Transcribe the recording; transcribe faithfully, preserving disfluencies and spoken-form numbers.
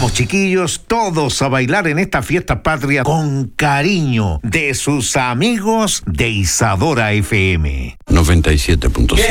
Vamos, chiquillos, todos a bailar en esta fiesta patria con cariño de sus amigos de Isadora F M. noventa y siete punto siete